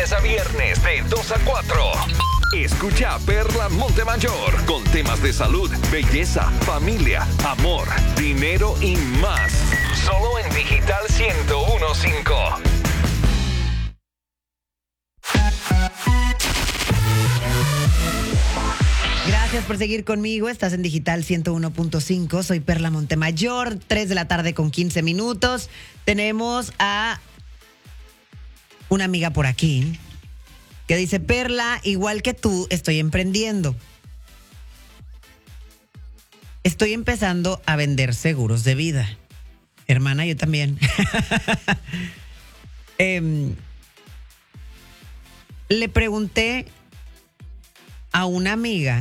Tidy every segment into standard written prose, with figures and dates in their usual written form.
lunes a viernes de 2 a 4. Escucha a Perla Montemayor con temas de salud, belleza, familia, amor, dinero y más. Solo en Digital 101.5. Gracias por seguir conmigo. Estás en Digital 101.5. Soy Perla Montemayor. 3 de la tarde con 15 minutos. Tenemos a una amiga por aquí que dice: Perla, igual que tú, estoy emprendiendo. Estoy empezando a vender seguros de vida. Hermana, yo también. Le pregunté a una amiga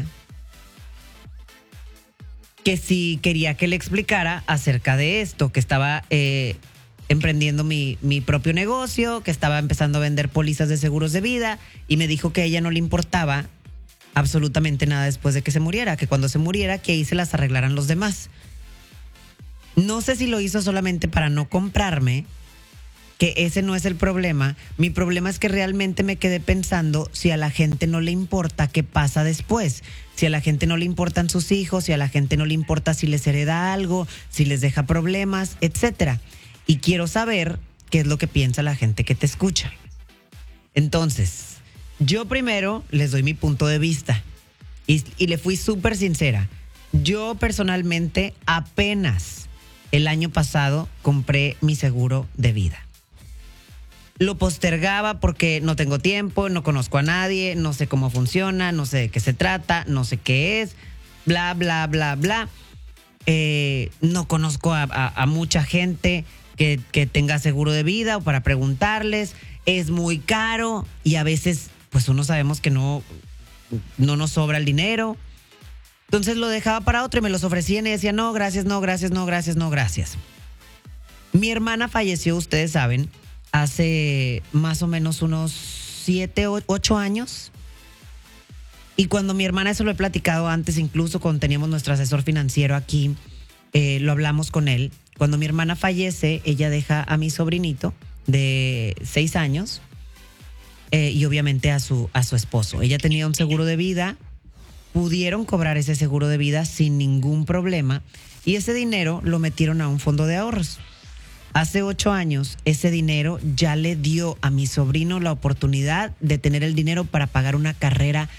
que si quería que le explicara acerca de esto, que estaba emprendiendo mi propio negocio, que estaba empezando a vender pólizas de seguros de vida, y me dijo que a ella no le importaba absolutamente nada después de que se muriera, que cuando se muriera que ahí se las arreglaran los demás. No sé si lo hizo solamente para no comprarme, que ese no es el problema. Mi problema es que realmente me quedé pensando si a la gente no le importa qué pasa después, si a la gente no le importan sus hijos, si a la gente no le importa si les hereda algo, si les deja problemas, etcétera. Y quiero saber qué es lo que piensa la gente que te escucha. Entonces, yo primero les doy mi punto de vista y le fui súper sincera. Yo personalmente apenas el año pasado compré mi seguro de vida. Lo postergaba porque no tengo tiempo, no conozco a nadie, no sé cómo funciona, no sé de qué se trata, no sé qué es, bla, bla, bla, bla. No conozco a mucha gente que tenga seguro de vida o para preguntarles. Es muy caro y a veces pues uno sabemos que no nos sobra el dinero. Entonces lo dejaba para otro y me los ofrecían y decía no, gracias, no, gracias, no, gracias, no, gracias. Mi hermana falleció, ustedes saben, hace más o menos unos 7, 8 años. Y cuando mi hermana, eso lo he platicado antes, incluso cuando teníamos nuestro asesor financiero aquí, lo hablamos con él. Cuando mi hermana fallece, ella deja a mi sobrinito de 6 años y obviamente a su esposo. Ella tenía un seguro de vida, pudieron cobrar ese seguro de vida sin ningún problema y ese dinero lo metieron a un fondo de ahorros. Hace 8 años, ese dinero ya le dio a mi sobrino la oportunidad de tener el dinero para pagar una carrera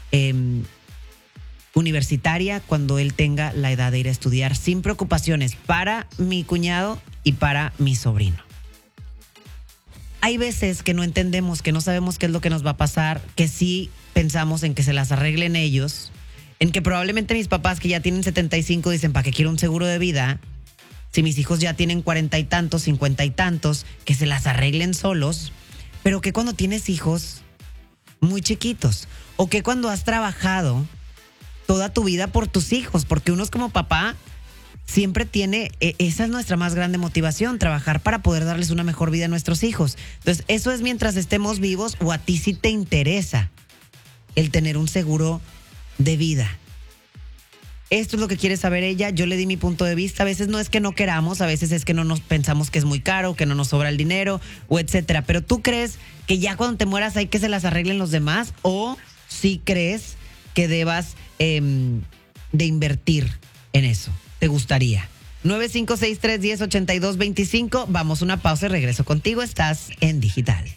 universitaria cuando él tenga la edad de ir a estudiar, sin preocupaciones para mi cuñado y para mi sobrino. Hay veces que no entendemos, que no sabemos qué es lo que nos va a pasar, que sí pensamos en que se las arreglen ellos, en que probablemente mis papás que ya tienen 75 dicen, ¿para qué quiero un seguro de vida? Si mis hijos ya tienen 40 y tantos, 50 y tantos, que se las arreglen solos. Pero que cuando tienes hijos muy chiquitos, o que cuando has trabajado toda tu vida por tus hijos, porque uno es como papá, siempre tiene, esa es nuestra más grande motivación, trabajar para poder darles una mejor vida a nuestros hijos. Entonces, eso es mientras estemos vivos, o a ti sí te interesa el tener un seguro de vida. Esto es lo que quiere saber ella. Yo le di mi punto de vista. A veces no es que no queramos, a veces es que no nos pensamos que es muy caro, que no nos sobra el dinero, o etcétera. Pero ¿tú crees que ya cuando te mueras hay que se las arreglen los demás? ¿O sí crees que debas de invertir en eso? ¿Te gustaría? 956-310-8225. Vamos a una pausa y regreso contigo. Estás en Digital.